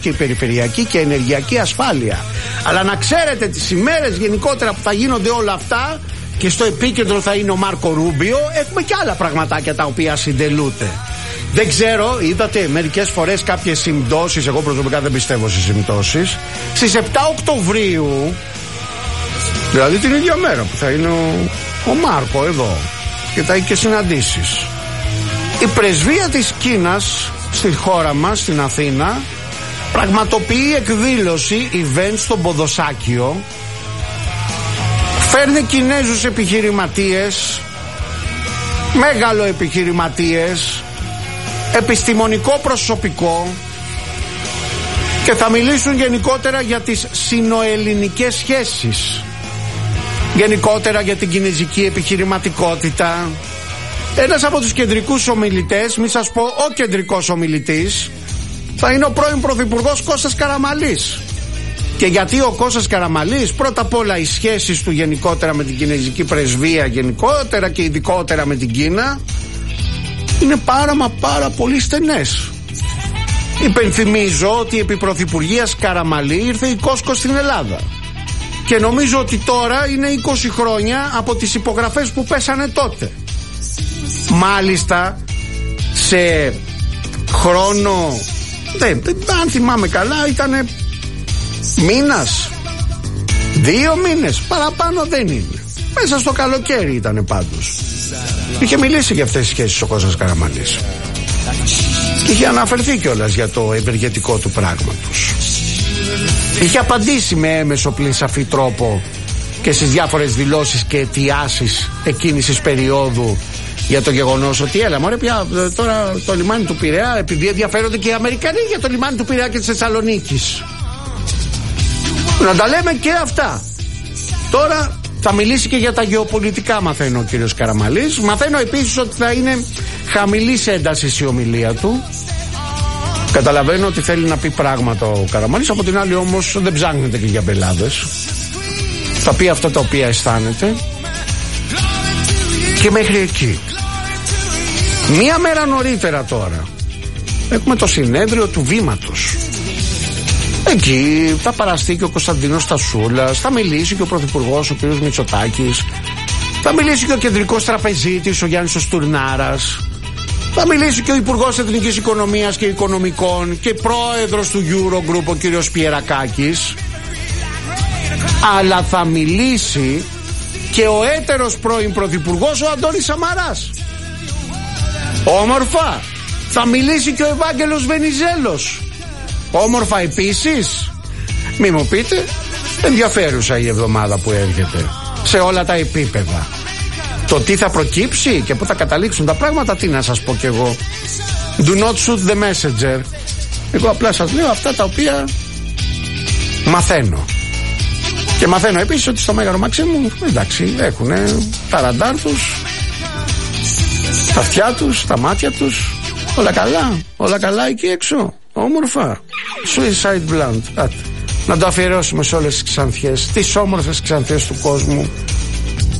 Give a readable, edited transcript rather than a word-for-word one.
και η περιφερειακή και ενεργειακή ασφάλεια. Αλλά να ξέρετε, τις ημέρες γενικότερα που θα γίνονται όλα αυτά και στο επίκεντρο θα είναι ο Μάρκο Ρούμπιο, έχουμε και άλλα πραγματάκια τα οποία συντελούνται. Δεν ξέρω, είδατε μερικές φορές κάποιες συμπτώσεις, εγώ προσωπικά δεν πιστεύω στις συμπτώσεις. Στις 7 Οκτωβρίου, δηλαδή την ίδια μέρα που θα είναι ο Μάρκο εδώ και θα έχει και συναντήσεις, η πρεσβεία της Κίνας στη χώρα μας, στην Αθήνα, πραγματοποιεί εκδήλωση event στον Ποδοσάκιο. Φέρνει Κινέζους επιχειρηματίες, μέγαλο επιχειρηματίες, επιστημονικό προσωπικό, και θα μιλήσουν γενικότερα για τις συνοελληνικές σχέσεις, γενικότερα για την κινέζικη επιχειρηματικότητα. Ένας από τους κεντρικούς ομιλητές, μη σας πω ο κεντρικός ομιλητής, θα είναι ο πρώην Πρωθυπουργός Κώστας Καραμαλής. Και γιατί ο Κώστας Καραμαλής? Πρώτα απ' όλα οι σχέσεις του γενικότερα με την κινέζικη πρεσβεία γενικότερα και ειδικότερα με την Κίνα είναι πάρα πολύ στενές. Υπενθυμίζω ότι επί Πρωθυπουργίας Καραμαλή ήρθε η Κόσκο στην Ελλάδα και νομίζω ότι τώρα είναι 20 χρόνια από τις υπογραφές που πέσανε τότε. Μάλιστα σε χρόνο, αν θυμάμαι καλά, ήτανε μήνας, 2 μήνες, παραπάνω δεν είναι. Μέσα στο καλοκαίρι ήτανε πάντως. Είχε μιλήσει για αυτές τις σχέσεις ο Κώστας Καραμαλής. Είχε αναφερθεί κιόλας για το ευεργετικό του πράγματος. Είχε απαντήσει με έμεσο πλην σαφή τρόπο και στις διάφορες δηλώσεις και αιτιάσεις εκείνης της περίοδου για το γεγονός ότι έλα μωρέ πια τώρα το λιμάνι του Πειραιά, επειδή ενδιαφέρονται και οι Αμερικανοί για το λιμάνι του Πειραιά και της Θεσσαλονίκης. Να τα λέμε και αυτά. Τώρα θα μιλήσει και για τα γεωπολιτικά, μαθαίνω ο κύριος Καραμαλής. Μαθαίνω επίσης ότι θα είναι χαμηλής έντασης η ομιλία του. Καταλαβαίνω ότι θέλει να πει πράγματα ο Καραμαλής. Από την άλλη όμως δεν ψάχνεται και για μπελάδες. Θα πει αυτά τα οποία αισθάνεται. Και μέχρι εκεί. Μία μέρα νωρίτερα τώρα έχουμε το συνέδριο του Βήματος. Εκεί θα παραστεί και ο Κωνσταντίνος Στασούλας, θα μιλήσει και ο Πρωθυπουργός ο κ. Μητσοτάκης, θα μιλήσει και ο κεντρικός τραπεζίτης ο Γιάννης ο Στουρνάρας, θα μιλήσει και ο Υπουργός Εθνικής Οικονομίας και Οικονομικών και πρόεδρος του Eurogroup ο κ. Πιερακάκης, αλλά θα μιλήσει και ο έτερος πρώην Πρωθυπουργός ο Αντώνης Σαμαράς. Όμορφα. Θα μιλήσει και ο Ευάγγελος Βενιζέλος. Όμορφα επίσης. Μη μου πείτε, ενδιαφέρουσα η εβδομάδα που έρχεται σε όλα τα επίπεδα. Το τι θα προκύψει και πού θα καταλήξουν τα πράγματα, τι να σας πω κι εγώ. Do not shoot the messenger. Εγώ απλά σας λέω αυτά τα οποία μαθαίνω. Και μαθαίνω επίσης ότι στο Μέγαρο Μαξίμου, εντάξει, έχουνε τα ραντάρ τους, τα αυτιά τους, τα μάτια τους, όλα καλά εκεί έξω, όμορφα. Suicide Blunt. Να το αφιερώσουμε σε όλες τις Ξανθιές, τις όμορφες Ξανθιές του κόσμου.